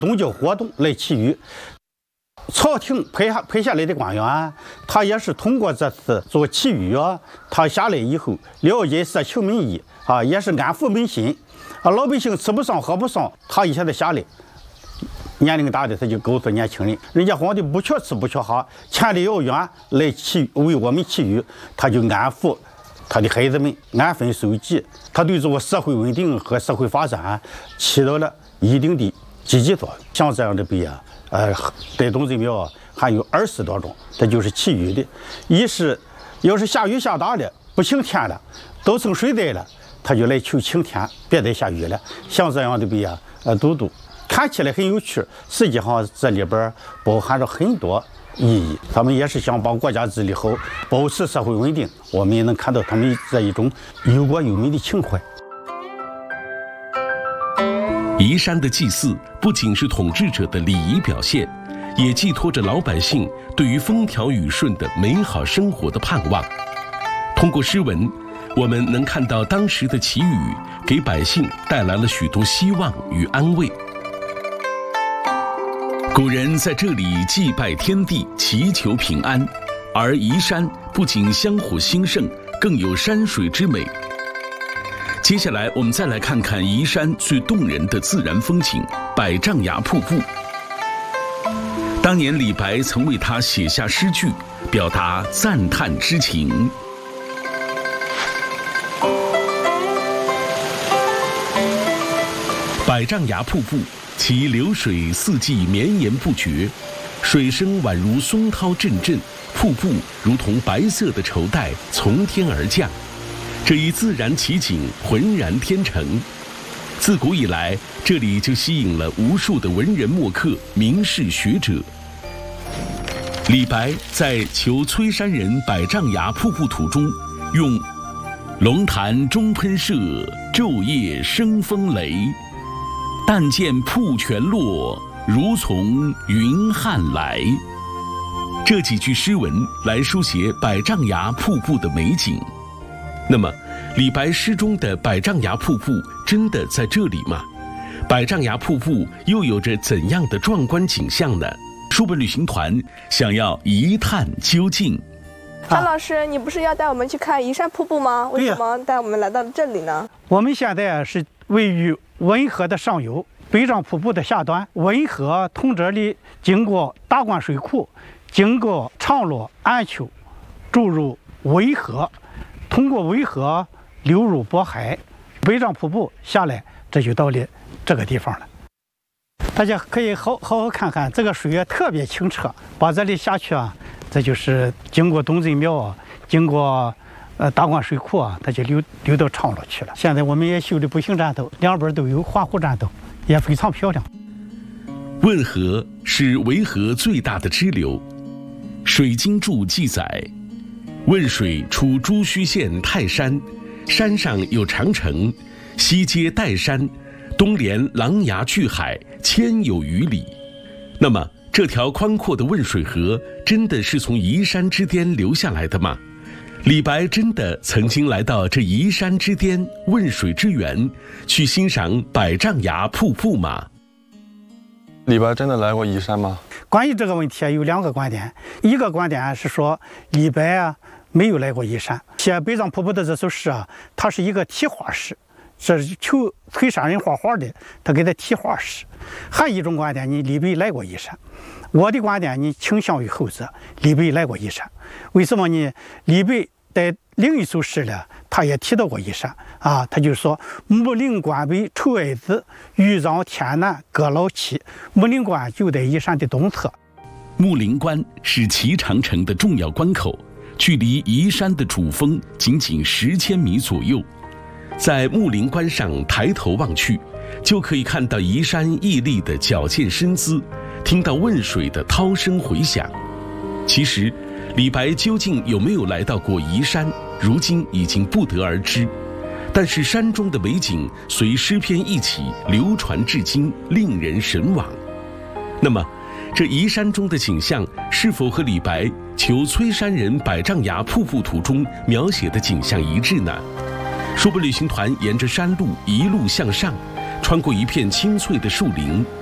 宗教活动来祈雨。朝廷派下来的官员，他也是通过这次做祈雨啊，他下来以后了解社求民意啊，也是安抚民心啊。老百姓吃不上喝不上，他一下子下来，年龄大的他就告诉年轻人，人家皇帝不缺吃不缺喝，千里遥远来为我们祈雨，他就安抚他的孩子们，安分守己，他对这个社会稳定和社会发展起到了一定的积极作用。像这样的碑啊，在东正庙还有20多种，这就是祈雨的。一是要是下雨下大了，不晴天了，都成水灾了，他就来求晴天，别再下雨了。像这样的碑啊，都看起来很有趣，实际上这里边包含着很多意义。他们也是想把国家治理好，保持社会稳定。我们也能看到他们这一种忧国忧民的情怀。 移山的祭祀不仅是统治者的礼仪表现，也寄托着老百姓对于风调雨顺的美好生活的盼望。通过诗文，我们能看到当时的祈雨给百姓带来了许多希望与安慰。古人在这里祭拜天地，祈求平安，而移山不仅香火兴盛，更有山水之美。接下来我们再来看看移山最动人的自然风景——百丈崖瀑布。当年李白曾为它写下诗句，表达赞叹之情。百丈崖瀑布，其流水四季绵延不绝，水声宛如松涛阵阵，瀑布如同白色的绸带从天而降。这一自然奇景浑然天成，自古以来，这里就吸引了无数的文人墨客、名士学者。李白在《求崔山人百丈崖瀑布图》中，用“龙潭中喷射，昼夜生风雷，但见瀑泉落，如从云汉来”这几句诗文来书写百丈崖瀑布的美景。那么，李白诗中的百丈崖瀑布真的在这里吗？百丈崖瀑布又有着怎样的壮观景象呢？书本旅行团想要一探究竟。 张老师，你不是要带我们去看移山瀑布吗？为什么带我们来到这里呢？ 我们现在是位于温河的上游，百丈瀑布的下端。温河从这里经过大关水库，经过长洛、安丘，注入渭河，通过渭河流入渤海，百丈瀑布下来，这就到了这个地方了。大家可以好好看看，这个水也特别清澈。把这里下去啊，这就是经过东正庙啊，经过大关水库啊，它就流到长洛去了。现在我们也修的步行栈道，两边都有环湖栈道，也非常漂亮。 汶河是渭河最大的支流，《水经注》记载，汶水出朱须县泰山，山上有长城，西接岱山，东连琅琊巨海，1000有余里。那么，这条宽阔的汶水河真的是从移山之巅流下来的吗？李白真的曾经来到这移山之巅、汶水之源，去欣赏百丈崖瀑布吗？ 李白真的来过移山吗？ 关于这个问题有2个观点，一个观点是说李白啊没有来过移山。写百丈瀑布的这首诗啊，它是一个题画诗，这是求崔山人画画的，他给他题画诗。还有一种观点，你李白来过移山。我的观点，你倾向于后者，李白来过移山。为什么呢？李白在另一首诗里，他也提到过移山啊，他就说：“木陵关北愁爱子，豫让天南各老妻。”木陵关就在移山的东侧。 木陵关是齐长城的重要关口，距离移山的主峰仅仅10千米左右。在木陵关上抬头望去，就可以看到移山屹立的矫健身姿，听到汶水的涛声回响。其实，李白究竟有没有来到过移山，如今已经不得而知。但是山中的美景随诗篇一起流传至今，令人神往。那么，这移山中的景象是否和李白《求崔山人百丈崖瀑布图》中描写的景象一致呢？书本旅行团沿着山路一路向上，穿过一片青翠的树林，